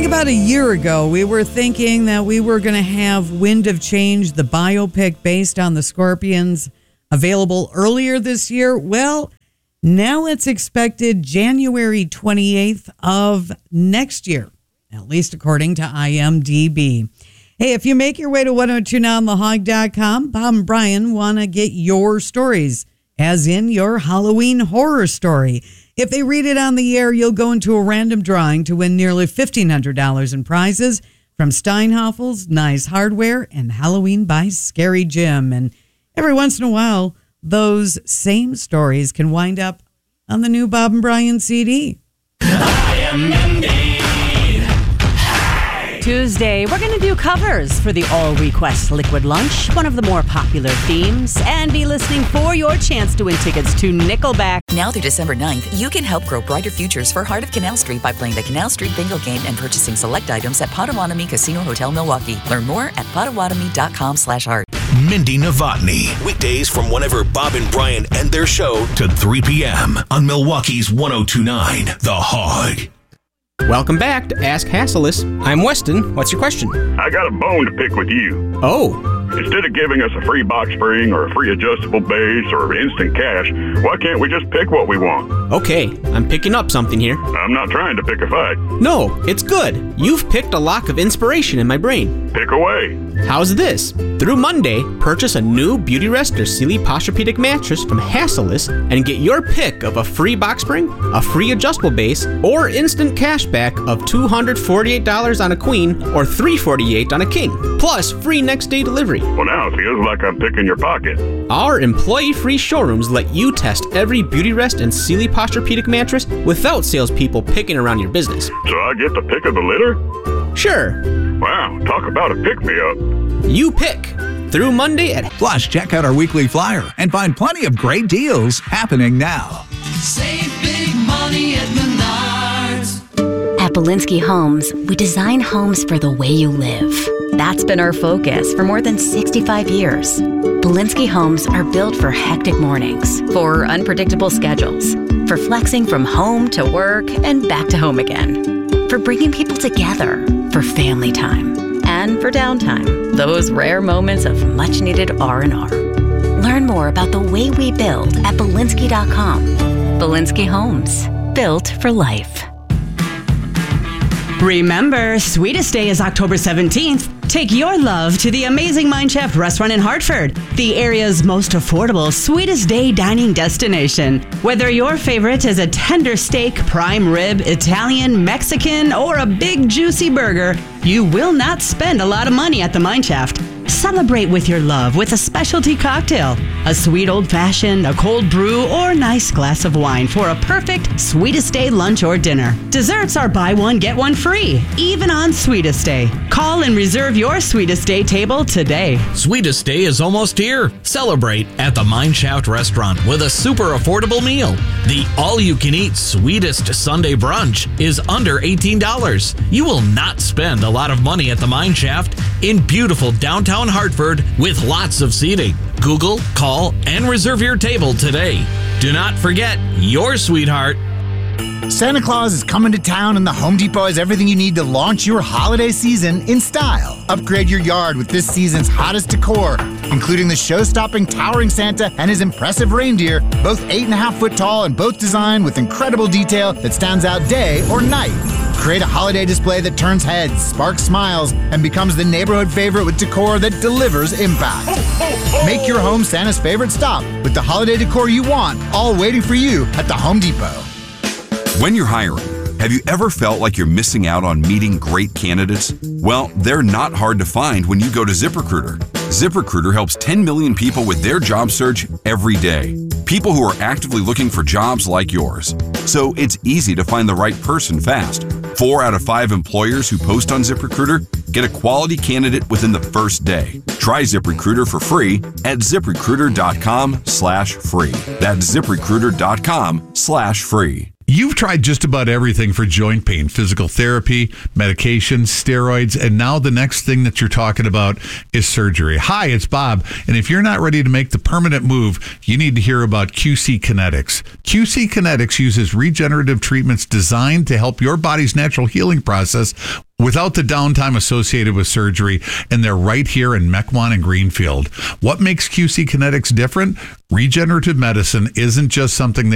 about a year ago, we were thinking that we were going to have Wind of Change, the biopic based on the Scorpions, available earlier this year. Well, now it's expected January 28th of next year, at least according to IMDb. Hey, if you make your way to 1029thehog.com, Bob and Brian want to get your stories, as in your Halloween horror story. If they read it on the air, you'll go into a random drawing to win nearly $1,500 in prizes from Steinhoffel's, Nice Hardware, and Halloween by Scary Jim. And every once in a while, those same stories can wind up on the new Bob and Brian CD. I am indeed. Tuesday, we're going to do covers for the All Request Liquid Lunch, one of the more popular themes, and be listening for your chance to win tickets to Nickelback. Now through December 9th, you can help grow brighter futures for Heart of Canal Street by playing the Canal Street Bingo game and purchasing select items at Potawatomi Casino Hotel Milwaukee. Learn more at potawatomi.com/heart. Mindy Novotny. Weekdays from whenever Bob and Brian end their show to 3 p.m. on Milwaukee's 1029 The Hog. Welcome back to Ask Hasselus. I'm Weston. What's your question? I got a bone to pick with you. Oh. Instead of giving us a free box spring or a free adjustable base or instant cash, why can't we just pick what we want? Okay, I'm picking up something here. I'm not trying to pick a fight. No, it's good. You've picked a lock of inspiration in my brain. Pick away. How's this? Through Monday, purchase a new Beautyrest or Sealy Posturepedic mattress from Hasselus and get your pick of a free box spring, a free adjustable base, or instant cash back of $248 on a queen or $348 on a king, plus free next day delivery. Well, now it feels like I'm picking your pocket. Our employee-free showrooms let you test every Beautyrest and Sealy Posturepedic mattress without salespeople picking around your business. So I get the pick of the litter? Sure. Wow, talk about a pick-me-up. You pick. Through Monday at... Plus, check out our weekly flyer and find plenty of great deals happening now. Save big money at Menards. At Belinsky Homes, we design homes for the way you live. That's been our focus for more than 65 years. Belinsky Homes are built for hectic mornings, for unpredictable schedules, for flexing from home to work and back to home again, for bringing people together, for family time, and for downtime, those rare moments of much-needed R&R. Learn more about the way we build at Belinsky.com. Belinsky Homes, built for life. Remember, Sweetest Day is October 17th. Take your love to the amazing Mind Chef restaurant in Hartford, the area's most affordable Sweetest Day dining destination. Whether your favorite is a tender steak, prime rib, Italian, Mexican, or a big juicy burger, you will not spend a lot of money at the Mine Shaft. Celebrate with your love with a specialty cocktail, a sweet old-fashioned, a cold brew, or nice glass of wine for a perfect Sweetest Day lunch or dinner. Desserts are buy one, get one free, even on Sweetest Day. Call and reserve your Sweetest Day table today. Sweetest Day is almost here. Celebrate at the Mine Shaft Restaurant with a super affordable meal. The all-you-can-eat Sweetest Sunday Brunch is under $18. You will not spend a lot of money at the Mine Shaft in beautiful downtown Hartford with lots of seating. Google, call, and reserve your table today. Do not forget your sweetheart. Santa Claus is coming to town, and the Home Depot has everything you need to launch your holiday season in style. Upgrade your yard with this season's hottest decor, including the show-stopping towering Santa and his impressive reindeer, both 8.5 foot tall and both designed with incredible detail that stands out day or night. Create a holiday display that turns heads, sparks smiles, and becomes the neighborhood favorite with decor that delivers impact. Make your home Santa's favorite stop with the holiday decor you want, all waiting for you at the Home Depot. When you're hiring, have you ever felt like you're missing out on meeting great candidates? Well, they're not hard to find when you go to ZipRecruiter. ZipRecruiter helps 10 million people with their job search every day. People who are actively looking for jobs like yours. So it's easy to find the right person fast. 4 out of 5 employers who post on ZipRecruiter get a quality candidate within the first day. Try ZipRecruiter for free at ZipRecruiter.com/free. That's ZipRecruiter.com/free. You've tried just about everything for joint pain, physical therapy, medications, steroids, and now the next thing that you're talking about is surgery. Hi, it's Bob, and if you're not ready to make the permanent move, you need to hear about QC Kinetics. QC Kinetics uses regenerative treatments designed to help your body's natural healing process without the downtime associated with surgery, and they're right here in Mequon and Greenfield. What makes QC Kinetics different? Regenerative medicine isn't just something they